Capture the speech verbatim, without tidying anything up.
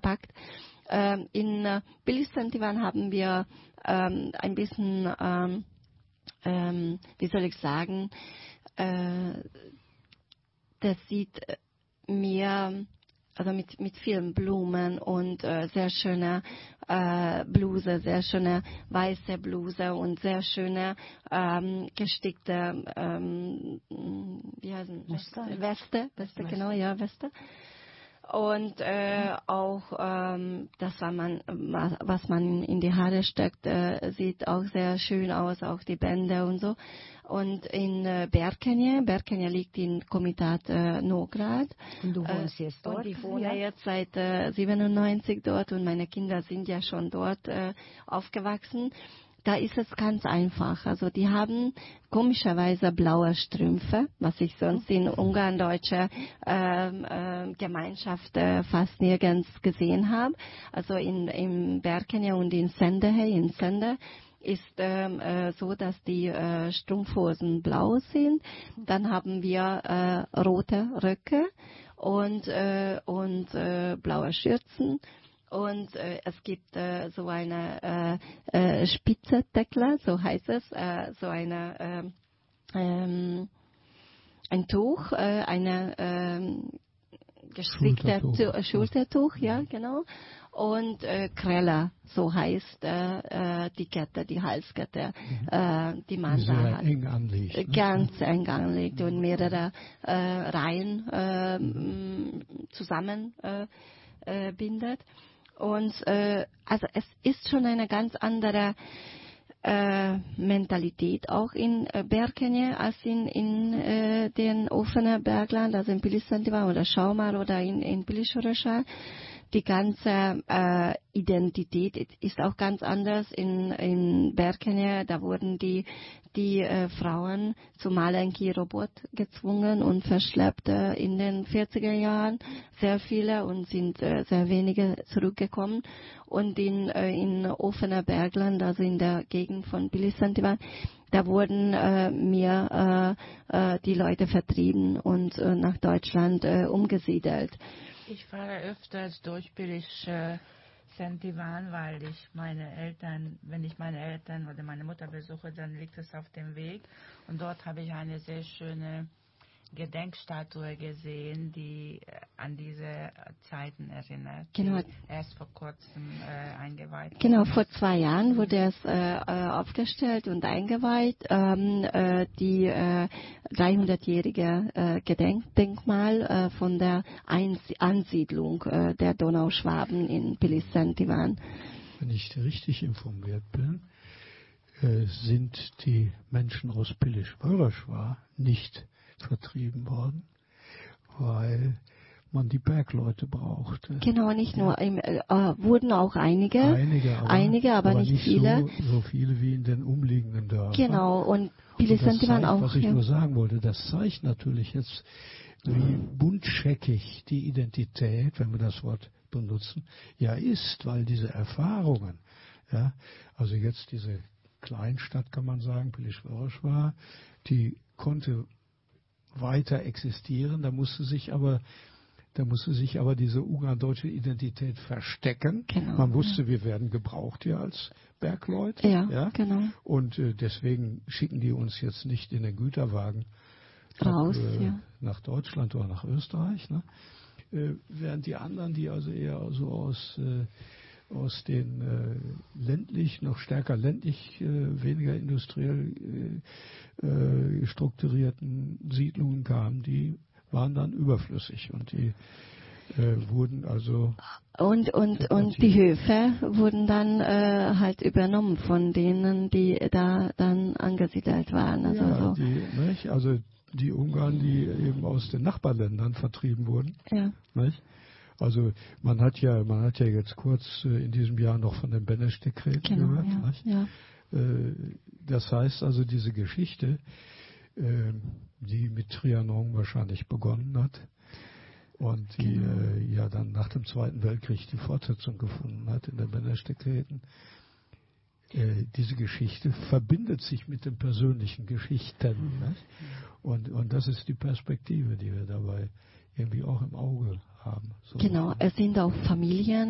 gepackt. Ähm, in äh, Bilis-Sentivan haben wir ähm, ein bisschen, ähm, ähm, wie soll ich sagen, äh, das sieht mehr, also mit, mit vielen Blumen und äh, sehr schöne äh, Bluse, sehr schöne weiße Bluse und sehr schöne ähm, gestickte, ähm, wie heißen Weste? Weste, Weste, genau, ja, Weste. Und äh, auch ähm, das, was man, was man in die Haare steckt, äh, sieht auch sehr schön aus, auch die Bänder und so. Und in äh, Berkenje, Berkenje liegt in Komitat äh, Nograd. Und du wohnst äh, jetzt dort? Und ich wohne ja? jetzt seit äh, siebenundneunzig dort und meine Kinder sind ja schon dort äh, aufgewachsen. Da ist es ganz einfach. Also die haben komischerweise blaue Strümpfe, was ich sonst in Ungarn deutsche ähm, äh, Gemeinschaft äh, fast nirgends gesehen habe. Also in, in Berkenje und in Sendehely, in Sende, ist ähm, äh, so, dass die äh, Strumpfhosen blau sind. Dann haben wir äh, rote Röcke und, äh, und äh, blaue Schürzen. Und äh, es gibt äh, so eine äh, äh, Spitzedeckler, so heißt es, äh, so eine äh, ähm, ein Tuch, äh, eine ähm, gestrickte Schultertuch. Tu- Schultertuch, ja genau. Und äh, Krella, so heißt äh, äh, die Kette, die Halskette, Mhm. äh, die man Die da sehr hat. eng anliegt. Ne? Ganz eng anlegt und mehrere äh, Reihen äh, Mhm. zusammen äh, äh, bindet. Und äh, also es ist schon eine ganz andere äh, Mentalität auch in äh, Berkenje als in, in äh, den offenen Bergland, also in Pilis-Sentivan oder Schaumar oder in, in Pilis-Orosha. Die ganze äh, Identität ist auch ganz anders in, in Berkenje. Da wurden die, die äh, Frauen zum Malenki-Robot gezwungen und verschleppt äh, in den vierziger Jahren. Sehr viele und sind äh, sehr wenige zurückgekommen. Und in, äh, in offener Bergland, also in der Gegend von Pilis-Sentivan, da wurden äh, mir äh, äh, die Leute vertrieben und äh, nach Deutschland äh, umgesiedelt. Ich fahre öfters durch Pilis-Sentivan, weil ich meine Eltern, wenn ich meine Eltern oder meine Mutter besuche, dann liegt es auf dem Weg. Und dort habe ich eine sehr schöne Gedenkstatue gesehen, die an diese Zeiten erinnert, genau. die erst vor kurzem äh, eingeweiht wurde. Genau, vor zwei Jahren wurde es äh, aufgestellt und eingeweiht, ähm, äh, die äh, dreihundertjährige äh, Gedenkdenkmal äh, von der Einz- Ansiedlung äh, der Donauschwaben in Pilis-Sentivan. Wenn ich richtig informiert bin, äh, sind die Menschen aus Pilis-Orosha nicht vertrieben worden, weil man die Bergleute brauchte. Genau, nicht ja. nur, im, äh, wurden auch einige, einige, aber, einige, aber, aber nicht, nicht viele. So, so viele wie in den umliegenden Dörfern. Genau, und Pilis-Sentivan auch. Was ich ja. nur sagen wollte, das zeigt natürlich jetzt, wie buntscheckig die Identität, wenn wir das Wort benutzen, ja ist, weil diese Erfahrungen, ja, also jetzt diese Kleinstadt, kann man sagen, Pilis-Orosha, die konnte weiter existieren, da musste sich aber da musste sich aber diese ungardeutsche Identität verstecken. Genau, Man wusste, ja. wir werden gebraucht hier als Bergleute. Ja, ja? genau. Und äh, deswegen schicken die uns jetzt nicht in den Güterwagen raus, nach, äh, ja. nach Deutschland oder nach Österreich. Ne? Äh, während die anderen, die also eher so aus äh, aus den äh, ländlich, noch stärker ländlich, äh, weniger industriell äh, äh, strukturierten Siedlungen kamen, die waren dann überflüssig und die äh, wurden also und und und die Höfe wurden dann äh, halt übernommen von denen, die da dann angesiedelt waren. Also, ja, so. die, nicht? Also die Ungarn, die eben aus den Nachbarländern vertrieben wurden. Ja. Nicht? Also man hat ja, man hat ja jetzt kurz äh, in diesem Jahr noch von den Benesch-Dekreten Genau, gehört. ja, Nicht? ja. Äh, das heißt also, diese Geschichte, äh, die mit Trianon wahrscheinlich begonnen hat und die Genau. äh, ja dann nach dem Zweiten Weltkrieg die Fortsetzung gefunden hat in den Benesch-Dekreten. Äh, diese Geschichte verbindet sich mit den persönlichen Geschichten. Mhm. Nicht? Und, und das ist die Perspektive, die wir dabei irgendwie auch im Auge haben. So. Genau, es sind auch Familien,